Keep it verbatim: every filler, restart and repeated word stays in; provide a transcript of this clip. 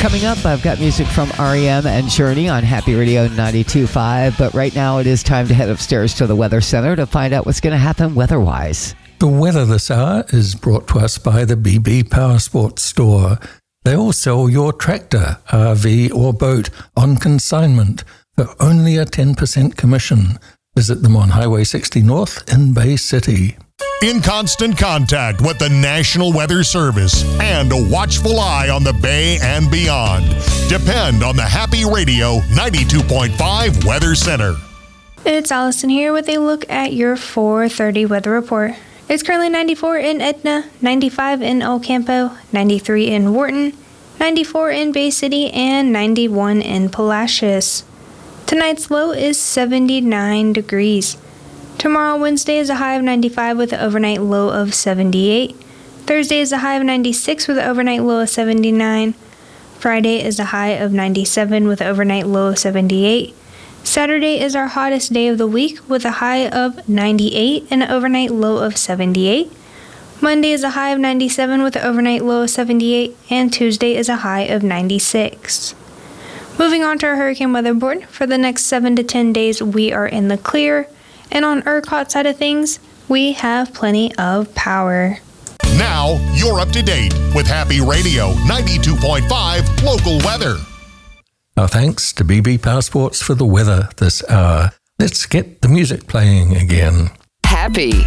Coming up, I've got music from R E M and Journey on Happy Radio ninety-two point five, but right now it is time to head upstairs to the Weather Center to find out what's going to happen weather-wise. The weather this hour is brought to us by the B B Power Sports Store. They all sell your tractor, R V or boat on consignment for only a ten percent commission. Visit them on Highway sixty North in Bay City. In constant contact with the National Weather Service and a watchful eye on the Bay and beyond. Depend on the Happy Radio ninety-two point five Weather Center. It's Allison here with a look at your four thirty weather report. It's currently ninety-four in Etna, ninety-five in El Campo, ninety-three in Wharton, ninety-four in Bay City, and ninety-one in Palacios. Tonight's low is seventy-nine degrees. Tomorrow, Wednesday, is a high of ninety-five with an overnight low of seventy-eight. Thursday is a high of ninety-six with an overnight low of seventy-nine. Friday is a high of ninety-seven with an overnight low of seventy-eight. Saturday is our hottest day of the week with a high of ninety-eight and an overnight low of seventy-eight. Monday is a high of ninety-seven with an overnight low of seventy-eight. And Tuesday is a high of ninety-six. Moving on to our hurricane weather board. For the next seven to ten days, we are in the clear. And on ERCOT side of things, we have plenty of power. Now, you're up to date with Happy Radio ninety-two point five local weather. Our thanks to B B Power Sports for the weather this hour. Let's get the music playing again. Happy